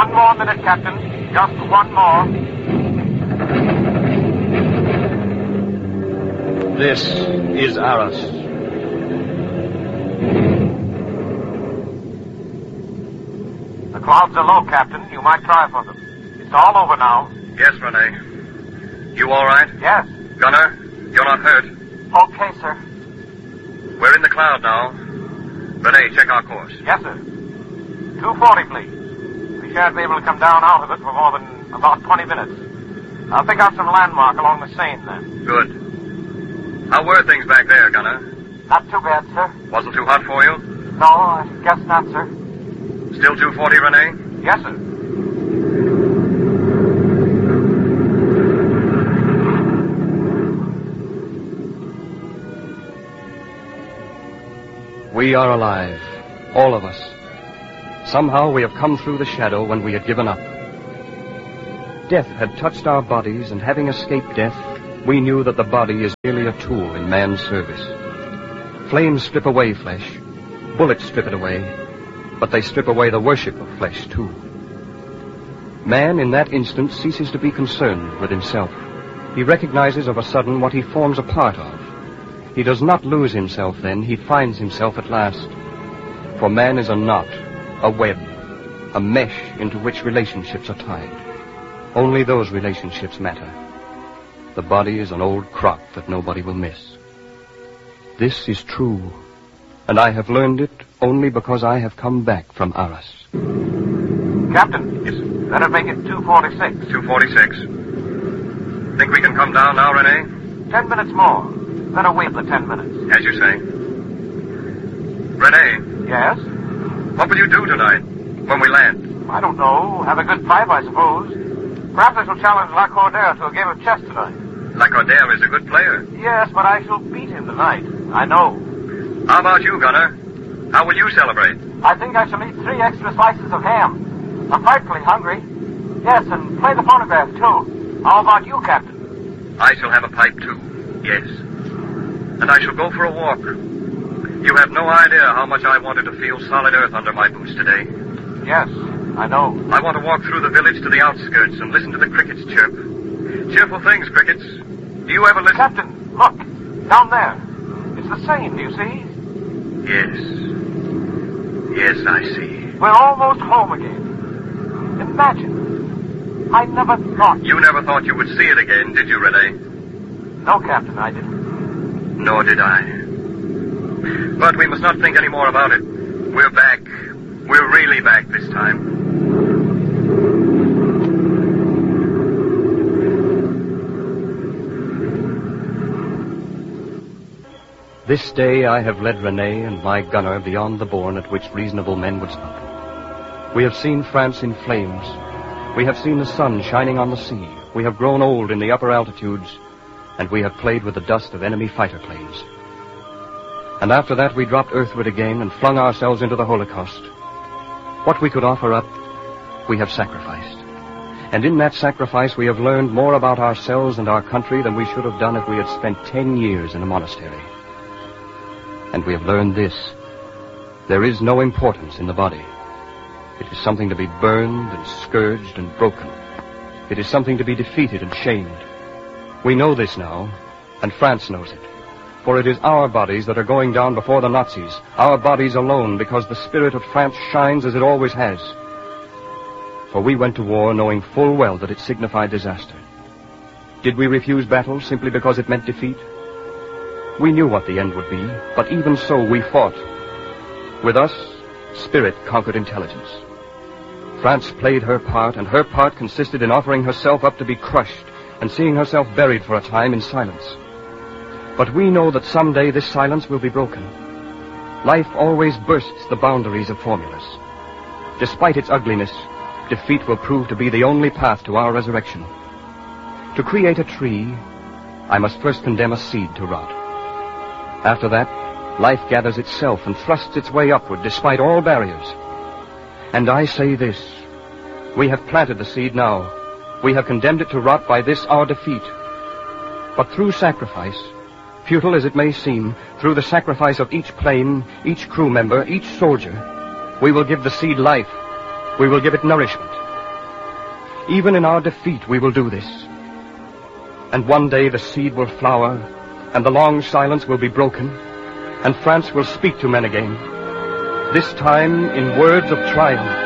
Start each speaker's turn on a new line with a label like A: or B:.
A: One more minute, Captain. Just one more.
B: This is Arras.
A: The clouds are low, Captain. You might try for them. It's all over now.
C: Yes, Rene. You all right?
A: Yes.
C: Gunner, you're not hurt.
A: Okay, sir.
C: We're in the cloud now. Rene, check our course.
A: Yes, sir. 240, please. We shan't be able to come down out of it for more than about 20 minutes. I'll pick out some landmark along the Seine, then.
C: Good. How were things back there, Gunner?
A: Not too bad, sir.
C: Wasn't too hot for you?
A: No, I guess not, sir.
C: Still 240, Rene?
A: Yes, sir.
B: We are alive, all of us. Somehow we have come through the shadow when we had given up. Death had touched our bodies, and having escaped death, we knew that the body is merely a tool in man's service. Flames strip away flesh, bullets strip it away, but they strip away the worship of flesh, too. Man, in that instant, ceases to be concerned with himself. He recognizes of a sudden what he forms a part of. He does not lose himself then, he finds himself at last. For man is a knot, a web, a mesh into which relationships are tied. Only those relationships matter. The body is an old crock that nobody will miss. This is true, and I have learned it only because I have come back from Arras.
A: Captain, yes. Better make it 246.
C: 246. Think we can come down now, Rene?
A: 10 minutes more. Better wait the 10 minutes.
C: As you say. Rene,
A: Yes?
C: what will you do tonight when we land?
A: I don't know. Have a good pipe, I suppose. Perhaps I shall challenge Lacordaire to a game of chess tonight.
C: Lacordaire is a good player.
A: Yes, but I shall beat him tonight. I know.
C: How about you, Gunner? How will you celebrate?
A: I think I shall eat 3 extra slices of ham. I'm frightfully hungry. Yes, and play the phonograph, too. How about you, Captain?
C: I shall have a pipe, too. Yes. And I shall go for a walk. You have no idea how much I wanted to feel solid earth under my boots today.
A: Yes, I know.
C: I want to walk through the village to the outskirts and listen to the crickets chirp. Cheerful things, crickets. Do you ever listen?
A: Captain, look. Down there. It's the Seine, do you see?
C: Yes. Yes, I see.
A: We're almost home again. Imagine. I never thought...
C: You never thought you would see it again, did you, Rene?
A: No, Captain, I didn't.
C: Nor did I. But we must not think any more about it. We're back. We're really back this time.
B: This day I have led Rene and my gunner beyond the bourne at which reasonable men would stop. We have seen France in flames. We have seen the sun shining on the sea. We have grown old in the upper altitudes, and we have played with the dust of enemy fighter planes. And after that we dropped earthward again and flung ourselves into the Holocaust. What we could offer up, we have sacrificed. And in that sacrifice we have learned more about ourselves and our country than we should have done if we had spent 10 years in a monastery. And we have learned this. There is no importance in the body. It is something to be burned and scourged and broken. It is something to be defeated and shamed. We know this now, and France knows it. For it is our bodies that are going down before the Nazis, our bodies alone, because the spirit of France shines as it always has. For we went to war knowing full well that it signified disaster. Did we refuse battle simply because it meant defeat? We knew what the end would be, but even so we fought. With us, spirit conquered intelligence. France played her part, and her part consisted in offering herself up to be crushed and seeing herself buried for a time in silence. But we know that someday this silence will be broken. Life always bursts the boundaries of formulas. Despite its ugliness, defeat will prove to be the only path to our resurrection. To create a tree, I must first condemn a seed to rot. After that, life gathers itself and thrusts its way upward despite all barriers. And I say this, we have planted the seed now. We have condemned it to rot by this our defeat. But through sacrifice, futile as it may seem, through the sacrifice of each plane, each crew member, each soldier, we will give the seed life. We will give it nourishment. Even in our defeat, we will do this. And one day the seed will flower, and the long silence will be broken, and France will speak to men again. This time in words of triumph.